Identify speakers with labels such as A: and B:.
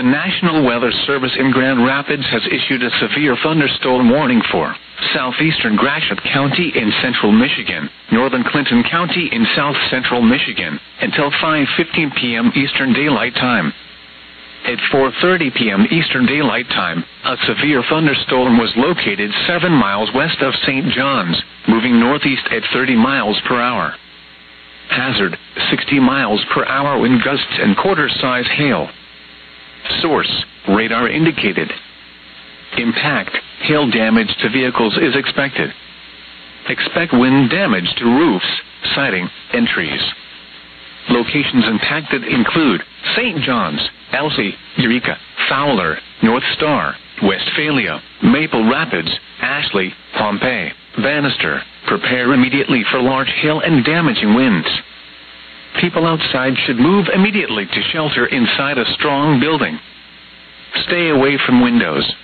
A: The National Weather Service in Grand Rapids has issued a severe thunderstorm warning for southeastern Gratiot County in central Michigan, northern Clinton County in south-central Michigan, until 5:15 p.m. Eastern Daylight Time. At 4:30 p.m. Eastern Daylight Time, a severe thunderstorm was located 7 miles west of St. John's, moving northeast at 30 miles per hour. Hazard, 60 miles per hour wind gusts and quarter-size hail. Source, radar indicated. Impact, hail damage to vehicles is expected. Expect wind damage to roofs, siding, and trees. Locations impacted include St. John's, Elsie, Eureka, Fowler, North Star, Westphalia, Maple Rapids, Ashley, Pompey, Bannister. Prepare immediately for large hail and damaging winds. People outside should move immediately to shelter inside a strong building. Stay away from windows,